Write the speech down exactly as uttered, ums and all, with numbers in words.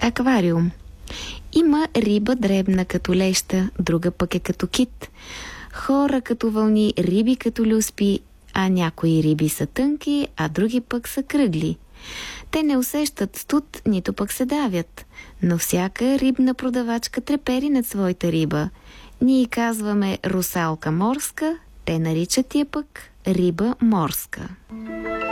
Аквариум. Има риба дребна като леща, друга пък е като кит. Хора като вълни, риби като люспи, а някои риби са тънки, а други пък са кръгли. Те не усещат студ, нито пък се давят, но всяка рибна продавачка трепери над своята риба. Ние казваме русалка морска, те наричат я пък риба морска.